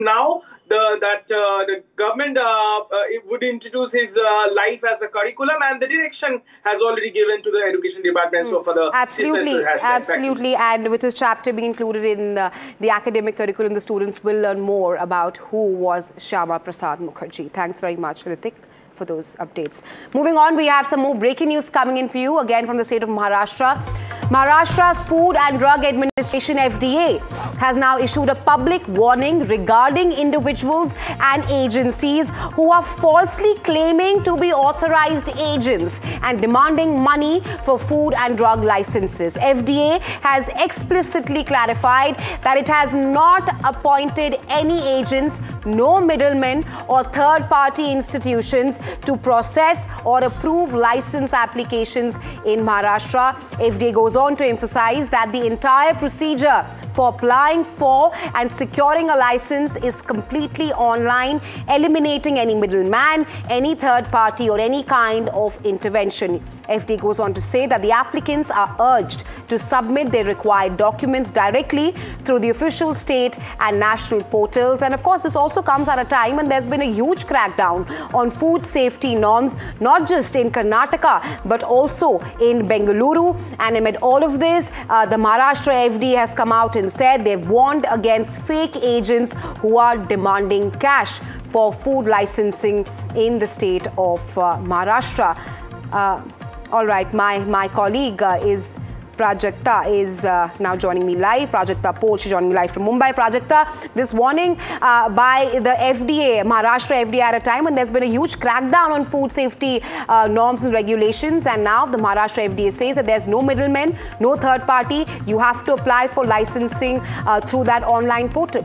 now the government it would introduce his life as a curriculum, and the direction has already given to the education department. So for the absolutely, and with his chapter being included in the academic curriculum, the students will learn more about who was Shyama Prasad Mukherjee. Thanks very much, Ritik, for those updates. Moving on, we have some more breaking news coming in for you, again from the state of Maharashtra. Maharashtra's Food and Drug Administration, FDA, has now issued a public warning regarding individuals and agencies who are falsely claiming to be authorized agents and demanding money for food and drug licenses. FDA has explicitly clarified that it has not appointed any agents, no middlemen or third-party institutions to process or approve license applications in Maharashtra. FDA goes on to emphasize that the entire procedure for applying for and securing a license is completely online, eliminating any middleman, any third party or any kind of intervention. FDA goes on to say that the applicants are urged to submit their required documents directly through the official state and national portals. And of course, this also comes at a time when there's been a huge crackdown on food safety norms, not just in Karnataka, but also in Bengaluru. And amid all of this, the Maharashtra FDA has come out and said they've warned against fake agents who are demanding cash for food licensing in the state of Maharashtra. All right, my colleague is Prajakta is now joining me live. Prajakta Pol, she's joining me live from Mumbai. Prajakta, this warning by the FDA, Maharashtra FDA, at a time when there's been a huge crackdown on food safety norms and regulations, and now the Maharashtra FDA says that there's no middleman, no third party. You have to apply for licensing through that online portal.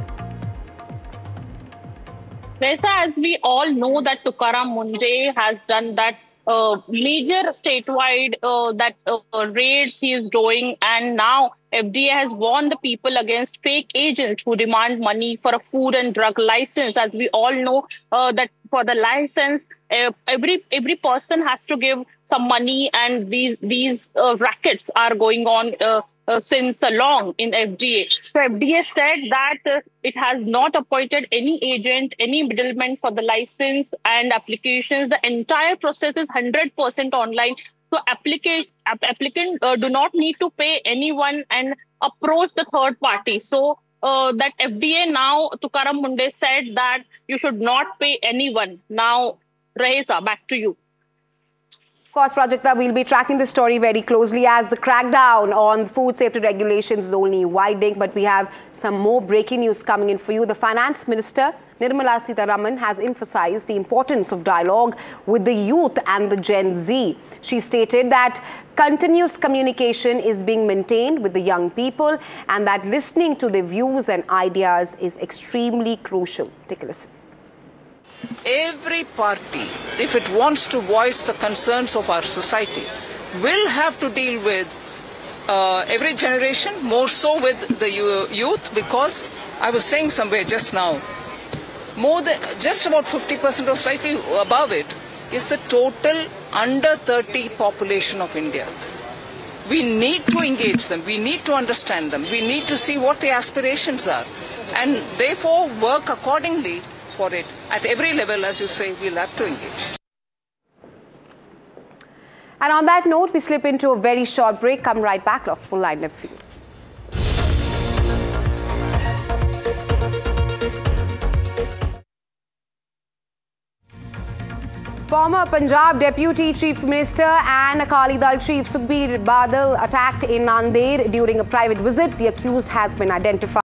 Reza, as we all know that Tukaram Munde has done that major statewide raids he is doing, and now FDA has warned the people against fake agents who demand money for a food and drug license. As we all know that for the license, every person has to give some money, and these rackets are going on since long in FDA. So FDA said that it has not appointed any agent, any middleman for the license and applications. The entire process is 100% online. So applicants do not need to pay anyone and approach the third party. So that FDA now, Tukaram Munde said that you should not pay anyone. Now, Rahesa, back to you. Of course, Prajakta, we'll be tracking this story very closely as the crackdown on food safety regulations is only widening. But we have some more breaking news coming in for you. The Finance Minister, Nirmala Sitharaman, has emphasized the importance of dialogue with the youth and the Gen Z. She stated that continuous communication is being maintained with the young people and that listening to their views and ideas is extremely crucial. Take a listen. Every party, if it wants to voice the concerns of our society, will have to deal with every generation, more so with the youth, because I was saying somewhere just now, more than just about 50% or slightly above it is the total under 30 population of India. We need to engage them, we need to understand them, we need to see what their aspirations are, and therefore work accordingly for it. At every level, as you say, we'll have to engage. And on that note, we slip into a very short break. Come right back. Lots full lineup for you. Former Punjab Deputy Chief Minister and Akali Dal Chief Sukhbir Badal attacked in Nanded during a private visit. The accused has been identified.